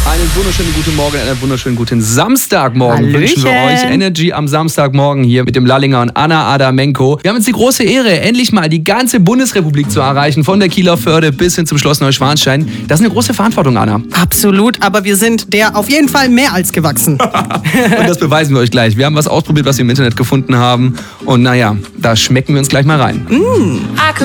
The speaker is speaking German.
Einen wunderschönen guten Morgen, einen wunderschönen guten Samstagmorgen wünschen wir euch. Energy am Samstagmorgen hier mit dem Lallinger und Anna Adamenko. Wir haben jetzt die große Ehre, endlich mal die ganze Bundesrepublik zu erreichen, von der Kieler Förde bis hin zum Schloss Neuschwanstein. Das ist eine große Verantwortung, Anna. Absolut, aber wir sind der auf jeden Fall mehr als gewachsen. Und das beweisen wir euch gleich. Wir haben was ausprobiert, was wir im Internet gefunden haben. Und naja, da schmecken wir uns gleich mal rein.